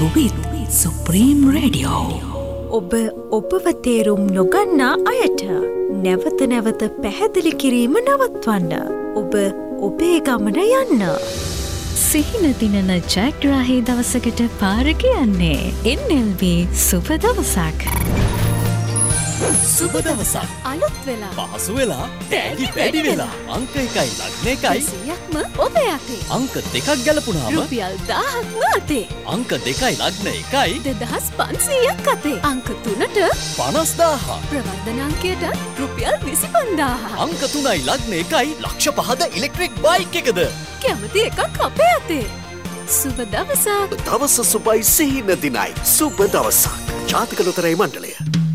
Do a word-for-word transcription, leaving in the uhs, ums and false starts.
රුබිත් supreme radio. ඔබ ඔබව තේරුම් නොගන්නා අයට නැවත නැවත පැහැදිලි කිරීම නවත්වන්න. ඔබ ඔබේ ගමන යන්න. සිහින දිනන ජයග්‍රාහී දවසකට පාර කියන්නේ එන් එල් බී සුබ දවසක්. සුබ දවසක් අලුත් වෙලා පහසු වෙලා ටැලි වැඩි වෙලා අංක එකයි ලග්න එකයි සියයක්ම ඔබේ අතේ. අංක දෙකක් ගැලපුණාම රුපියල් දහයක්ම අතේ. අංක දෙකයි ලග්න එකයි දෙදහස් පන්සීයක් අතේ. අංක තුනට පනස් දාහක් ප්‍රවර්ධන අංකයට රුපියල් විසි පන්දාහක්. අංක තුනයි ලග්න එකයි ලක්ෂ පහද ඉලෙක්ට්‍රික් බයික් එකද කැමති එකක් අපේ අතේ. සුබ දවසක්. දවස සුබයි සිහින දිනයි සුබ දවසක්. ජාතික ලොතරැයි මණ්ඩලය.